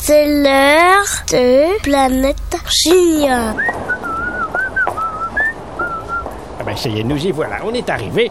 C'est l'heure de Planète Junior. Ah ben ça y est, nous y voilà, on est arrivé.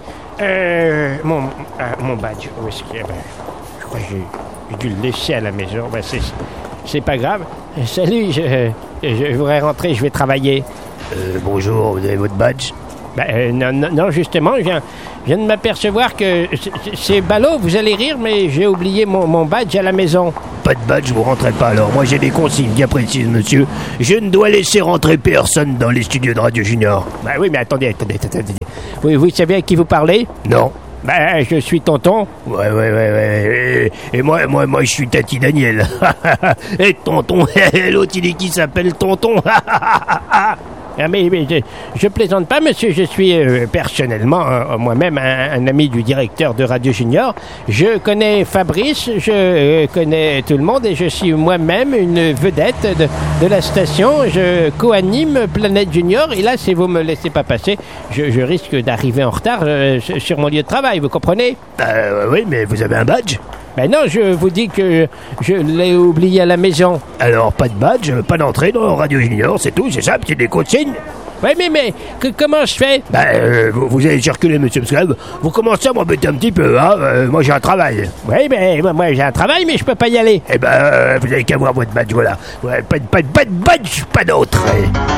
Mon badge, où est-ce qu'il est? Je crois que j'ai dû le laisser à la maison. C'est pas grave. Salut, je voudrais rentrer, je vais travailler. Bonjour, vous avez votre badge? Non, justement, je viens de m'apercevoir que c'est ballot, vous allez rire, mais j'ai oublié mon badge à la maison. Pas de badge, vous rentrez pas alors. Moi j'ai des consignes bien précises, monsieur. Je ne dois laisser rentrer personne dans les studios de Radio Junior. Oui, mais attendez. Vous savez à qui vous parlez? Non. Je suis Tonton. Ouais. Et moi, je suis Tati Daniel. Et Tonton, l'autre il est qui s'appelle Tonton? Mais je plaisante pas, monsieur. Je suis personnellement, moi-même, un ami du directeur de Radio Junior. Je connais Fabrice, je connais tout le monde et je suis moi-même une vedette de la station. Je co-anime Planète Junior et là, si vous me laissez pas passer, je risque d'arriver en retard sur mon lieu de travail, vous comprenez? Oui, mais vous avez un badge? Non, je vous dis que je l'ai oublié à la maison. Alors, pas de badge, pas d'entrée dans Radio Junior, c'est tout, c'est ça, c'est des consignes. Oui, mais comment je fais? Vous allez circuler, monsieur, parce que vous commencez à m'embêter un petit peu, hein. Moi, j'ai un travail. Oui, mais moi, j'ai un travail, mais je peux pas y aller. Vous avez qu'à voir votre badge, voilà. Ouais, pas de badge, pas d'entrée.